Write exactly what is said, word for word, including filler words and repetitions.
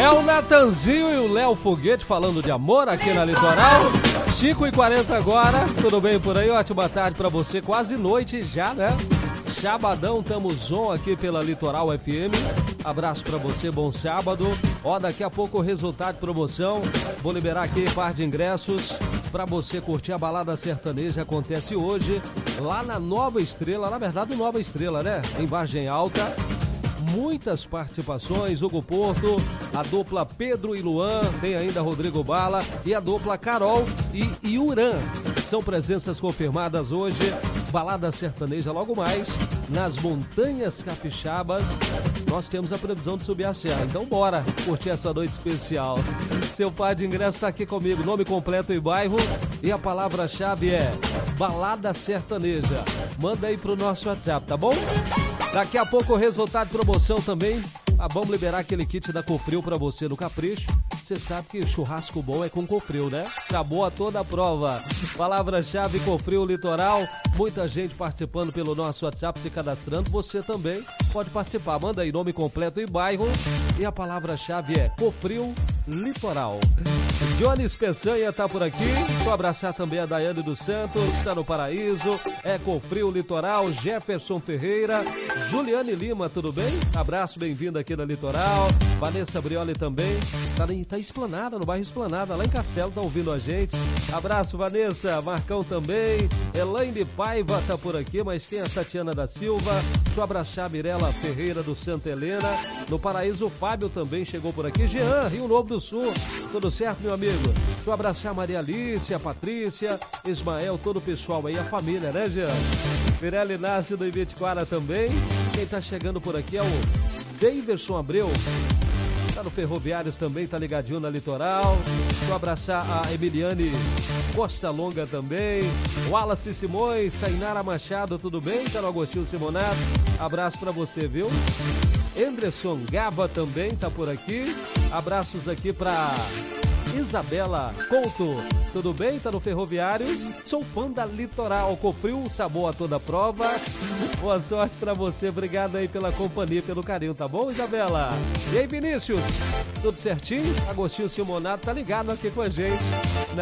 É o Natanzinho e o Léo Foguete falando de amor aqui na Litoral. cinco e quarenta agora, tudo bem por aí? Ótima tarde pra você, quase noite já, né? Sabadão, estamos on aqui pela Litoral F M. Abraço pra você, bom sábado. Ó, daqui a pouco o resultado de promoção. Vou liberar aqui par de ingressos pra você curtir a balada sertaneja. Acontece hoje lá na Nova Estrela, na verdade Nova Estrela, né? Em Vargem Alta. Muitas participações, Hugo Porto, a dupla Pedro e Luan, tem ainda Rodrigo Bala e a dupla Carol e Yuran. São presenças confirmadas hoje, balada sertaneja logo mais, nas Montanhas Capixabas. Nós temos a previsão de subir a serra, então bora curtir essa noite especial. Seu par de ingresso está aqui comigo, nome completo e bairro, e a palavra-chave é balada sertaneja. Manda aí pro nosso WhatsApp, tá bom? Daqui a pouco o resultado de promoção também. Ah, vamos liberar aquele kit da Cofril pra você no Capricho. Você sabe que churrasco bom é com Cofril, né? Acabou a toda a prova. Palavra-chave Cofril Litoral. Muita gente participando pelo nosso WhatsApp, se cadastrando. Você também pode participar. Manda aí nome completo e bairro. E a palavra-chave é Cofril Litoral. Jones Peçanha tá por aqui. Vou abraçar também a Daiane dos Santos, está no Paraíso. É Cofril Litoral. Jefferson Ferreira. Juliane Lima, tudo bem? Abraço, bem-vindo aqui na Litoral. Vanessa Brioli também. Tá, tá Esplanada, no bairro Esplanada, lá em Castelo, tá ouvindo a gente. Abraço, Vanessa. Marcão também. Elaine Paiva tá por aqui, mas tem a Tatiana da Silva. Deixa eu abraçar a Mirela Ferreira do Santa Helena. No Paraíso, o Fábio também chegou por aqui. Jean, Rio Novo do Sul. Tudo certo, meu amigo? Deixa eu abraçar a Maria Alice, a Patrícia, Ismael, todo o pessoal aí, a família, né, Jean? Mirela Inácio do Ibitiquara também. Quem tá chegando por aqui é o Daverson Abreu. Tá no Ferroviários também, tá ligadinho na Litoral. Deixa eu abraçar a Emiliane Costa Longa também. Wallace Simões, Tainara Machado, tudo bem? Tá no Agostinho Simonato. Abraço pra você, viu? Anderson Gava também tá por aqui. Abraços aqui pra Isabela Couto, tudo bem? Tá no Ferroviários? Sou fã da Litoral, Cofril, um sabor a toda prova. Boa sorte pra você, obrigado aí pela companhia, pelo carinho, tá bom, Isabela? E aí, Vinícius? Tudo certinho? Agostinho Simonato tá ligado aqui com a gente, né?